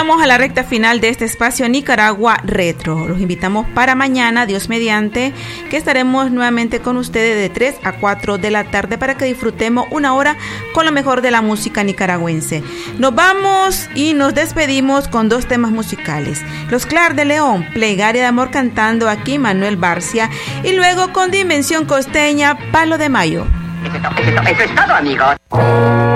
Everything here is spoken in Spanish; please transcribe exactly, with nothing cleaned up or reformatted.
llegamos a la recta final de este espacio Nicaragua Retro. Los invitamos para mañana, Dios mediante, que estaremos nuevamente con ustedes de tres a cuatro de la tarde para que disfrutemos una hora con lo mejor de la música nicaragüense. Nos vamos y nos despedimos con dos temas musicales. Los Clar de León, Plegaria de Amor, cantando aquí Manuel Barcia, y luego con Dimensión Costeña, Palo de Mayo. Eso es todo, eso es todo, amigos.